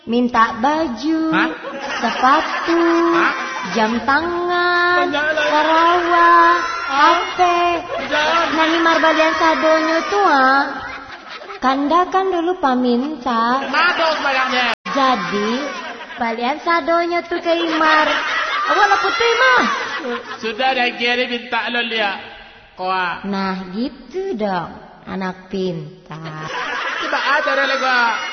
minta baju, sepatu, jam tangan, karawang, HP. Nah himar balian sadonyo tuh Kanda kan dulu paminta. Madok bayangnya. Jadi balian sadonyo tuh ke himar. Awak putih mah. Sudah dah kira minta lo lihat. Nah gitu dong, anak pintar. Coba aja deh lega.